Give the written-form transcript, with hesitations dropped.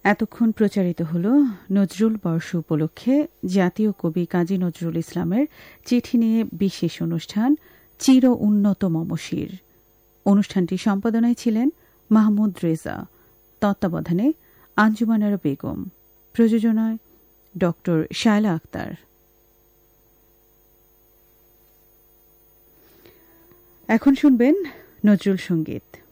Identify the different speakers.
Speaker 1: এতক্ষণ প্রচারিত হল নজরুল বর্ষ উপলক্ষে জাতীয় কবি কাজী নজরুল ইসলামের চিঠি নিয়ে বিশেষ অনুষ্ঠান চির উন্নত মমশির। অনুষ্ঠানটি সম্পাদনায় ছিলেন মাহমুদ রেজা, তত্ত্বাবধানে আঞ্জুমানারা বেগম, প্রযোজনায় ড শায়লা আক্তার। এখন শুনবেন নজরুল সঙ্গীত।